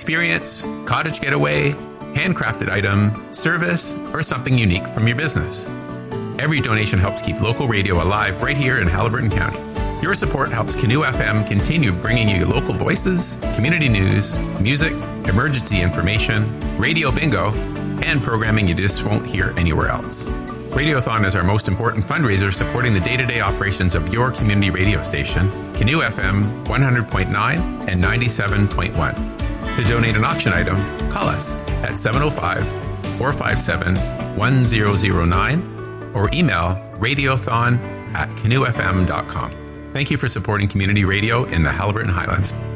experience, cottage getaway, handcrafted item, service, or something unique from your business. Every donation helps keep local radio alive right here in Haliburton County. Your support helps Canoe FM continue bringing you local voices, community news, music, emergency information, radio bingo, and programming you just won't hear anywhere else. Radiothon is our most important fundraiser supporting the day-to-day operations of your community radio station, Canoe FM 100.9 and 97.1. To donate an auction item, call us at 705-457-1009 or email radiothon@canoefm.com. Thank you for supporting community radio in the Haliburton Highlands.